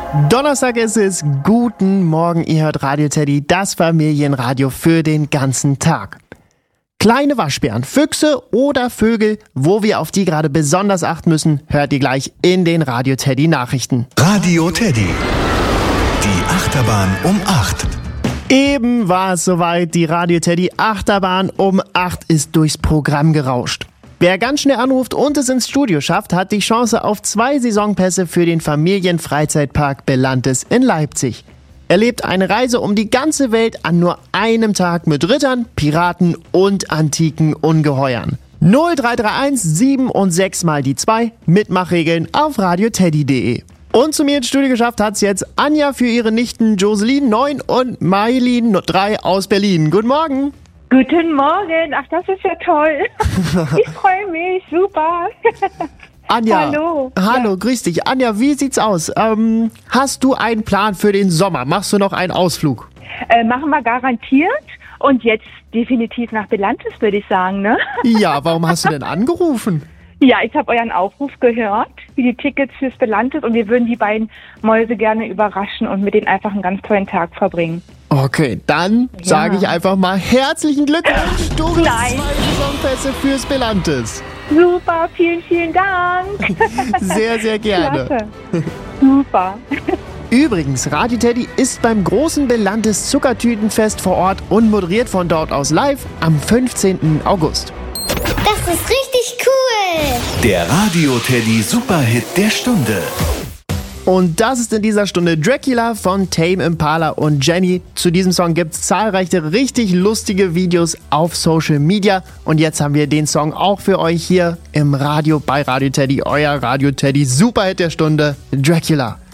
Donnerstag ist es. Guten Morgen, ihr hört Radio Teddy, das Familienradio für den ganzen Tag. Kleine Waschbären, Füchse oder Vögel, wo wir auf die gerade besonders achten müssen, hört ihr gleich in den Radio Teddy Nachrichten. Radio Teddy. Die Achterbahn um 8. Eben war es soweit, die Radio Teddy Achterbahn um 8 ist durchs Programm gerauscht. Wer ganz schnell anruft und es ins Studio schafft, hat die Chance auf 2 Saisonpässe für den Familienfreizeitpark Belantes in Leipzig. Erlebt eine Reise um die ganze Welt an nur einem Tag mit Rittern, Piraten und antiken Ungeheuern. 0331 7 und 6 mal die 2, Mitmachregeln auf radioteddy.de. Und zu mir ins Studio geschafft hat's jetzt Anja für ihre Nichten Joselin 9 und Mailin 3 aus Berlin. Guten Morgen. Guten Morgen. Ach, das ist ja toll. Ich freue mich. Super. Anja. Hallo. Hallo, grüß dich. Anja, wie sieht's aus? Hast du einen Plan für den Sommer? Machst du noch einen Ausflug? Machen wir garantiert. Und jetzt definitiv nach Belantes, würde ich sagen, ne? Ja, warum hast du denn angerufen? Ja, ich habe euren Aufruf gehört, wie die Tickets fürs Belantes, und wir würden die beiden Mäuse gerne überraschen und mit denen einfach einen ganz tollen Tag verbringen. Okay, dann sage ich einfach mal herzlichen Glückwunsch. Du hast 2 Saisonpässe fürs Belantes. Super, vielen, vielen Dank. Sehr, sehr gerne. Klasse. Super. Übrigens, Radio Teddy ist beim großen Belantes Zuckertütenfest vor Ort und moderiert von dort aus live am 15. August. Das ist richtig cool. Der Radio Teddy Superhit der Stunde. Und das ist in dieser Stunde Dracula von Tame Impala und Jenny. Zu diesem Song gibt es zahlreiche richtig lustige Videos auf Social Media. Und jetzt haben wir den Song auch für euch hier im Radio bei Radio Teddy. Euer Radio Teddy Superhit der Stunde, Dracula.